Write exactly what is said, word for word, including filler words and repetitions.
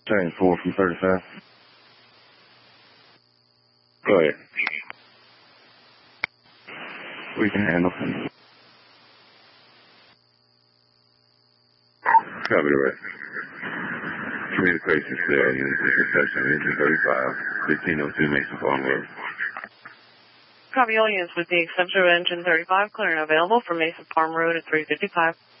Train four from thirty-five. Go ahead. We can handle. Copy the rest. Communications there. Unit reception, engine thirty-five, fifteen oh two Mason Farm Road. Copy all units with the exception of engine thirty-five, clearing available for Mason Farm Road at three fifty-five.